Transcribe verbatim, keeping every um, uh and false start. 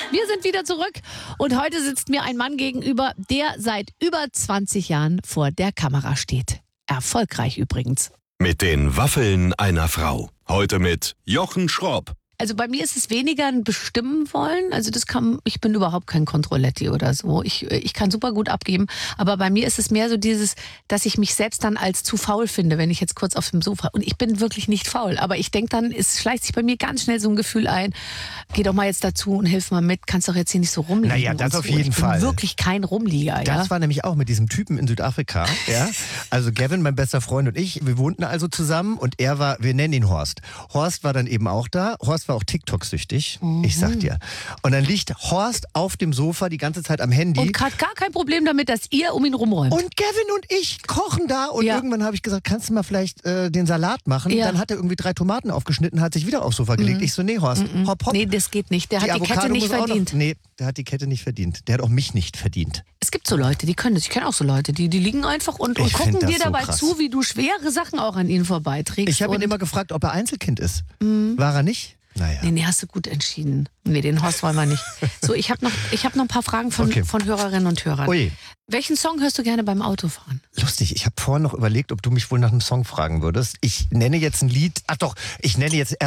Wir sind wieder zurück und heute sitzt mir ein Mann gegenüber, der seit über zwanzig Jahren vor der Kamera steht. Erfolgreich übrigens. Mit den Waffeln einer Frau. Heute mit Jochen Schropp. Also bei mir ist es weniger ein Bestimmen wollen. Also das kann, ich bin überhaupt kein Kontrolletti oder so. Ich, ich kann super gut abgeben. Aber bei mir ist es mehr so dieses, dass ich mich selbst dann als zu faul finde, wenn ich jetzt kurz auf dem Sofa. Und ich bin wirklich nicht faul. Aber ich denke dann, es schleicht sich bei mir ganz schnell so ein Gefühl ein. Geh doch mal jetzt dazu und hilf mal mit. Kannst doch jetzt hier nicht so rumliegen. Naja, das so. auf jeden ich bin Fall. Wirklich kein Rumlieger. Das ja? war nämlich auch mit diesem Typen in Südafrika. Ja? Also Gavin, mein bester Freund und ich, wir wohnten also zusammen und er war, wir nennen ihn Horst. Horst war dann eben auch da. Horst war auch TikTok-süchtig. Mhm. Ich sag dir. Und dann liegt Horst auf dem Sofa die ganze Zeit am Handy. Und hat gar kein Problem damit, dass ihr um ihn rumräumt. Und Kevin und ich kochen da. Und Ja. irgendwann habe ich gesagt, kannst du mal vielleicht äh, den Salat machen? Ja. Dann hat er irgendwie drei Tomaten aufgeschnitten, hat sich wieder aufs Sofa gelegt. Mhm. Ich so, nee Horst, Mhm. hopp, hopp. Nee, das geht nicht. Der die hat die Avocado Kette nicht muss auch verdient. Noch, nee, der hat die Kette nicht verdient. Der hat auch mich nicht verdient. Es gibt so Leute, die können das. Ich kenne auch so Leute, die, die liegen einfach und, und Ich gucken find das dir so dabei krass. zu, wie du schwere Sachen auch an ihnen vorbeiträgst. Ich habe ihn Und- immer gefragt, ob er Einzelkind ist. War er nicht? Naja. Nee, nee, hast du gut entschieden. Nee, den Horst wollen wir nicht. So, ich habe noch, ich hab noch ein paar Fragen von, Okay. von Hörerinnen und Hörern. Ui. Welchen Song hörst du gerne beim Autofahren? Lustig, ich habe vorhin noch überlegt, ob du mich wohl nach einem Song fragen würdest. Ich nenne jetzt ein Lied, ach doch, ich nenne jetzt